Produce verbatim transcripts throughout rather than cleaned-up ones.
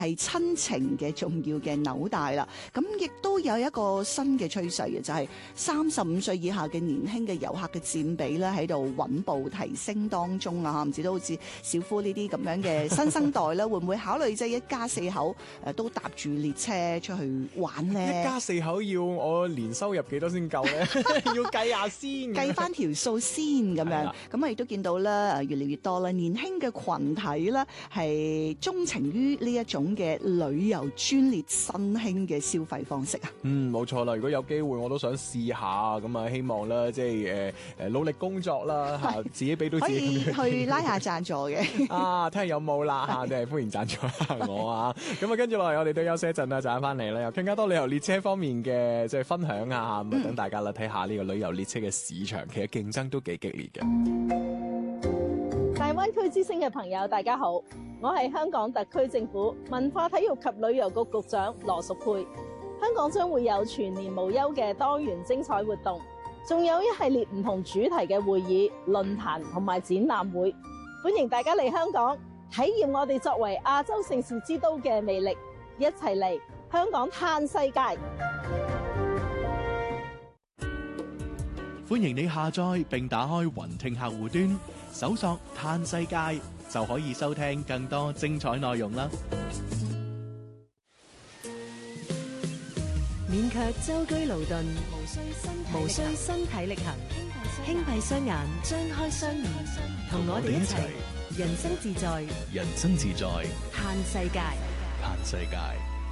係親情嘅重要嘅紐帶啦，咁亦都有一個新嘅趨勢嘅，就係三十五歲以下嘅年輕嘅遊客嘅佔比咧喺度穩步提升當中啊！唔知都好似小夫呢啲咁樣嘅新生代咧，會唔會考慮即係一家四口誒都搭住列車出去玩咧？ 一家四口要我年收入幾多先夠咧？要計下先， 計翻條數先咁樣。咁啊亦都見到咧誒越嚟越多啦，年輕嘅群體咧係鍾情於呢一種嘅旅遊專列新興嘅消費方式啊。 嗯，冇錯啦。如果有機會，我都想試下。咁啊，希望啦，即係誒誒努力工作啦，嚇自己俾到自己可以去拉下贊助嘅。 啊，睇下有冇啦嚇，你係歡迎贊助下我啊。咁啊，跟住落嚟，我哋都休息一陣啦，陣間翻嚟咧，又更加多旅遊列車方面嘅即係分享啊，咁啊，等大家啦睇下呢個旅遊列車嘅市場，其實競爭都幾激烈嘅。 大灣區之星嘅朋友，大家好，我係香港特區政府文化體育及旅遊局局長羅淑佩。香港將會有全年無休嘅多元精彩活動，仲有一系列唔同主題嘅會議、論壇同埋展覽會，歡迎大家嚟香港體驗我哋作為亞洲盛事之都嘅魅力，一齊嚟香港嘆世界。 歡迎你下載並打開雲聽客戶端，搜索嘆世界就可以收聽更多精彩內容啦。 免卻舟車勞頓，無需身體力行，輕閉雙眼，張開雙耳，同我哋一齊人生自在， 人生自在， 嘆世界， 嘆世界。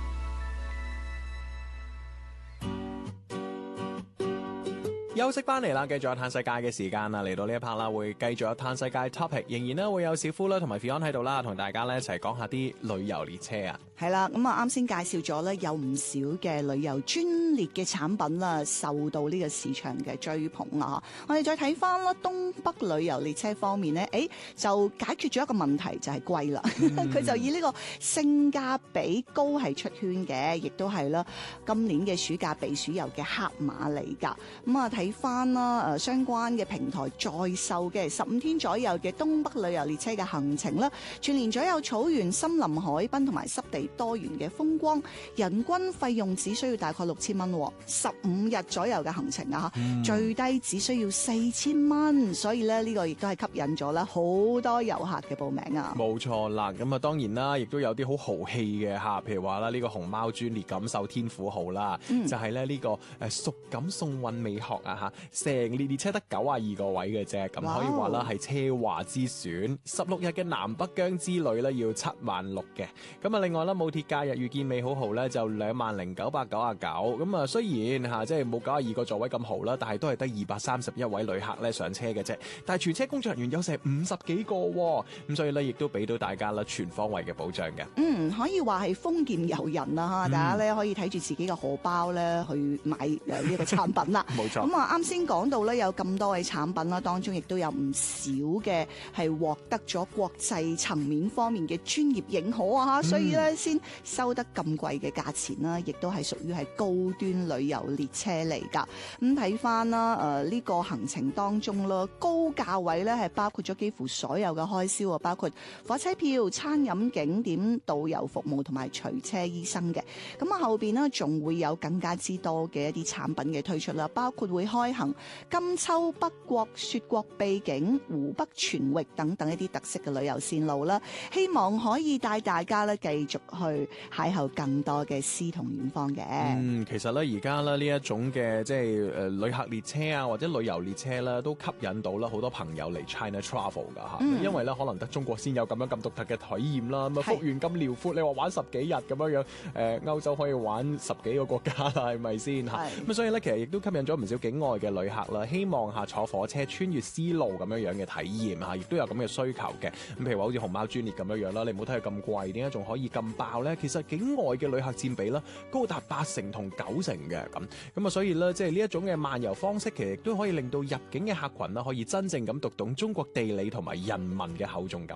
休息翻嚟啦，繼續有嘆世界嘅時間啦，嚟到呢一 part 啦，會繼續有嘆世界 topic， 仍然咧會有小夫啦同埋 Fion 喺度啦，同大家咧一齊講下啲旅遊列車啊。 係啦，咁啊啱先介紹咗咧，有唔少嘅旅遊專列嘅產品啦，受到呢個市場嘅追捧啊！我哋再睇翻啦，東北旅遊列車方面咧，誒就解決咗一個問題，就係貴啦。佢、嗯、就以呢個性價比高係出圈嘅，亦都係啦今年嘅暑假避暑遊嘅黑馬嚟㗎。咁啊睇翻啦誒相關嘅平台再售嘅十五天左右嘅東北旅遊列車嘅行程啦，全年左右草原、森林、海濱同埋濕地多元嘅風光，人均費用只需要大概六千蚊，十五日左右嘅行程啊，嗯、最低只需要四千蚊，所以咧呢個亦都係吸引咗啦好多遊客嘅報名啊。 冇錯啦，咁啊當然啦，亦都有啲好豪氣嘅嚇，譬如話啦呢個熊貓專列錦繡天府號啦，嗯、就係咧呢個誒蜀錦送運美學啊嚇，成列列車得九十二個位嘅啫，咁可以話啦係奢華之選，十六日嘅南北疆之旅咧要七萬六嘅，咁啊另外啦冇鐵假日遇見美好號咧就兩萬零九百九十九，咁啊雖然嚇即係冇九十二個座位咁豪啦，但係都係得二百三十一位旅客咧上車嘅啫，但係全車工作人員有成五十幾個，咁所以咧亦都俾到大家啦全方位嘅保障嘅。 嗯，可以話係豐儉由人啦嚇， 嗯、 大家咧可以睇住自己嘅荷包咧去買誒呢個產品啦。 冇錯。 咁啊啱先講到咧有咁多位產品啦，當中亦都有唔少嘅係獲得咗國際層面方面嘅專業認可啊，所以咧先收得咁貴嘅價錢啦，亦都係屬於係高端旅遊列車嚟㗎。咁睇翻啦，誒、呃、呢、這個行程當中啦，高價位咧係包括咗幾乎所有嘅開銷啊，包括火車票、餐飲、景點、導遊服務同埋隨車醫生嘅。咁啊後邊呢，仲會有更加之多嘅一啲產品嘅推出啦，包括會開行金秋北國、雪國秘境、湖北全域等等一啲特色嘅旅遊線路啦，希望可以帶大家咧繼續去邂逅更多嘅詩同遠方嘅。 嗯，其實咧而家咧呢一種嘅即係誒旅客列車啊或者旅遊列車咧都吸引到啦好多朋友嚟 China Travel 噶嚇，嗯、因為咧可能得中國先有咁樣咁獨特嘅體驗啦。咁啊幅員咁遼闊，你話玩十幾日咁樣樣，誒、呃、歐洲可以玩十幾個國家啦，係咪先嚇？咁所以咧其實亦都吸引咗唔少境外嘅旅客啦，希望下坐火車穿越絲路咁樣樣嘅體驗嚇，亦都有咁嘅需求嘅。咁譬如話好似熊貓專列咁樣樣啦，你唔好睇佢咁貴，點解仲可以咁爆咧？其實境外嘅旅客佔比啦高達八成同九成嘅咁，咁啊所以咧即係呢一種嘅漫遊方式，其實亦都可以令到入境嘅客群啦可以真正咁讀懂中國地理同埋人民嘅厚重感啊！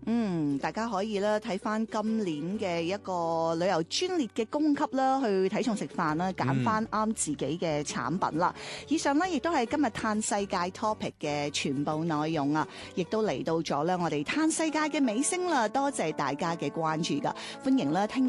嗯，大家可以咧睇翻今年嘅一個旅遊專列嘅供給啦，去睇餸食飯啦，揀翻啱自己嘅產品啦。嗯、以上呢，亦都係今日嘆世界 topic 嘅全部內容啊，亦都嚟到咗咧我哋嘆世界嘅尾聲啦。多謝大家嘅關注噶，歡迎啦聽日